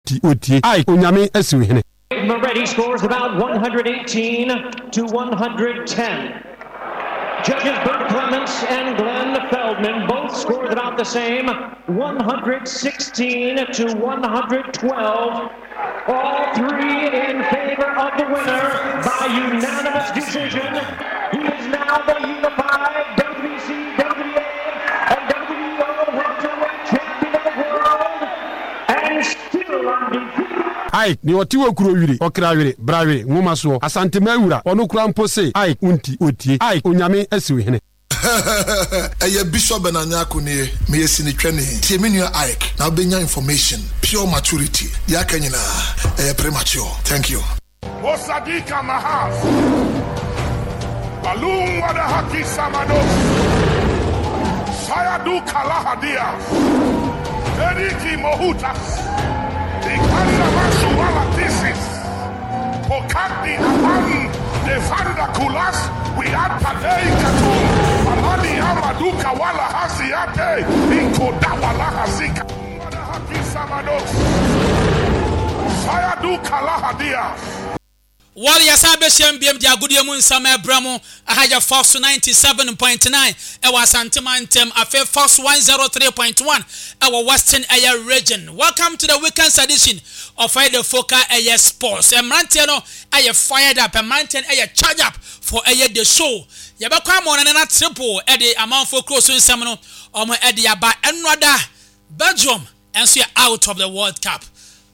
otie ai onyame asiwhene. Moretti scores about 118 to 110. Judges Bert Clements and Glenn Feldman both scored about the same, 116 to 112. All three in favor of the winner by unanimous decision. He is now the unified WCWA and WBO welterweight champion of the world and still undefeated. Ai ni otiwo kuro wiri okra wiri bra wiri ngoma so asantema wura ono kura mpose ai unti otie ai onyame asiwhene. Eye Bishop Benanyako ne me yesini twene tie menua Ike na obenya information pure maturity ya kanyina premature. Thank you. Osadika Mahas Balum wada haki samados Sayadu Kalahadia Deriki Mohutas Ikanda Masuala Thesis Pokati Aman Defarda Kulas we had Padei Katu Alani Amaduka Wala Hasiate Inkoda Wala Hasika Wada Haki Samados Sayadu Kalahadia Wali ya sabe shembiem dia gudia mu nsama ebramo ahaja Fox 97.9 ewa Santimantem afe Fox 103.1 ewa Western Area region. Welcome to the weekend edition of the Foca Area Sports. Emrantie no aye fired up, Emrantie aye charge up for aye the show. Yabakwa mo na triple e de amanfo close nsam no omo e de aba enwada Belgium enso ya out of the World Cup.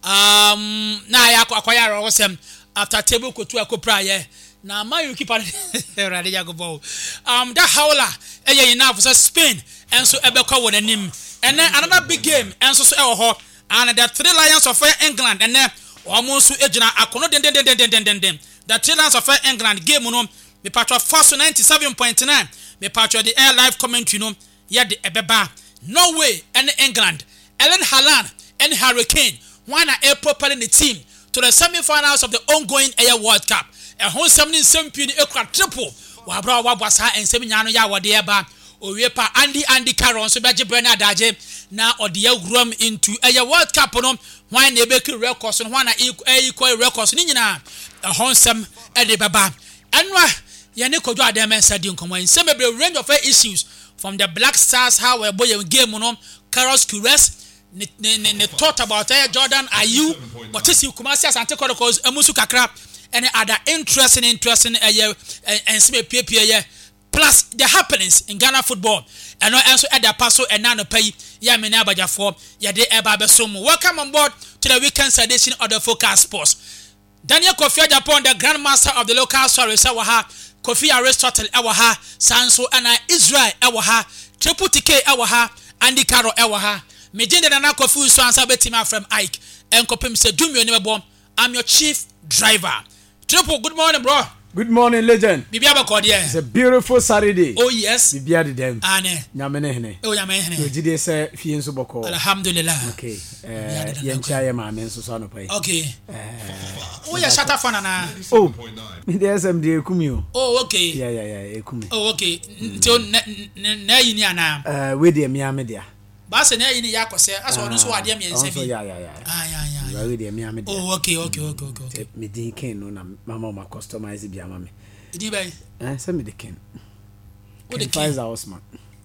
Na ya akwaya rosem after table kotu akopra ye na man you keep ready ya go ball that howler enough for Spain and so ebekwa won anim and then another big game and so ho and the three lions of England and then almost ejina akono den the three lions of England game no me patro Fox 97.9 me patro the air live commentary no ye the ebeba Norway and England Ellen Haaland and Hurricane one are properly in the team to the semi-finals of the ongoing Air World Cup. A whole 17 ekwa triple. Wabra wabwasa and seminyano ya wadieba. Owepa Andy Caron so beje Brenna Daje na odiye grum into Air World Cup no why na ebeki records no na equal records ni nyina a wholesome ede baba. Anwa ye ne kodwo adem sadi nkomo nsem be range of issues from the Black Stars how we boy game no Carlos Cures ne thought about Jordan Ayew what is you Kumasi Asante Chronicles emusu kakra any other interesting and some PPA plus the happenings in Ghana football and no answer at the paso and nano pay ya me na abajafo ya de eba besom. Welcome on board to the weekend edition of the Focus Sports. Daniel Kofi Japan, the grandmaster of the local story sawaha Kofi Aristotle ewaha Sanso and Israel ewaha Triple TK ewaha Andy Caro ewaha Mejende na Kofi so answer betima from Ike and kopim se dumio nebom. I'm your chief driver. Triple, good morning, bro. Good morning, legend. Bibia bakodi. It's a beautiful Saturday. Oh yes. Bibia de dem. Ane. Nyamene hene. Oh nyamene hene. Ojide se fie nso boko. Alhamdulillah. Okay. Yencha ye ma men so so no pay. Okay. Oh ya shata fana na. Oh. Me the SMD ekumio. Oh okay. Yeah, ekumi. Oh okay. Nti na yini ana. We de me amedia. Ba se na yini yakose aso ono so ade me ense bi. Yeah. Yeah. We de me amedia. Oh okay. Me din ken no na mama ma customize bi amame. Idi bay. Send me the ken. What the Pfizer Osman.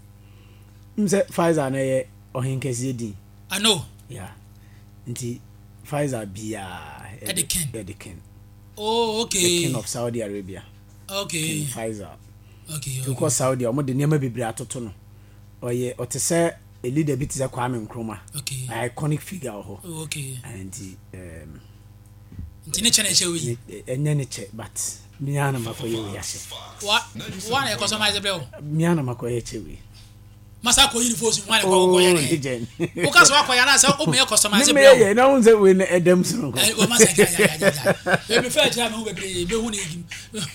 Mse Pfizer na ye ohinkesi din. I know. Yeah. Nti Pfizer bia the ken. Oh okay. The king of Saudi Arabia. Okay. Pfizer. Okay. Because Saudi omo de niam bebre atoto no. Oye otese a leader bit is a Kwame Nkrumah. Okay. Iconic figure ho. Oh, okay. And Tinichane Enye but miana makoye we yase. What? One e customize bro. Miana makoye chewe. Masa ko uniform one ko ye. O ka so akoya na say o me customize bro. Me na unze we na edem so. O masa ya. E me fa jira me hu bebre be hu na egim.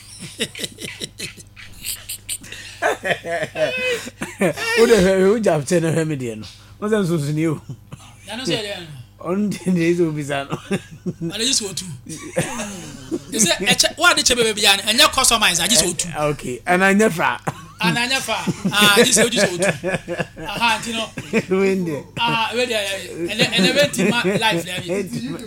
Who just said a media? What's that so new? I don't say that. On days will be done. I just want to. Is it what the baby and your customize? I just want to. Okay, and I never. ananya fa this you just aha ntino wende wende ene event ma life there